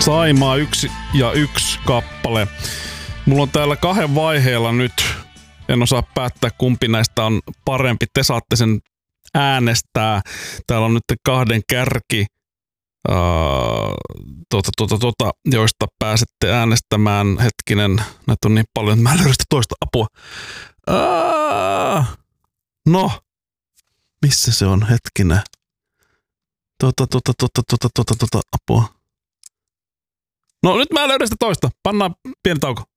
Saimaa 1 ja 1 kappale. Mulla on täällä 2 vaiheella nyt. En osaa päättää, kumpi näistä on parempi. Te saatte sen äänestää. Täällä on nyt 2 kärki, joista pääsette äänestämään. Hetkinen, näitä on niin paljon, että mä en löydä sitä toista apua. No, missä se on? Hetkinen. Apua. No nyt mä löydän sitä toista. Pannaan pieni tauko.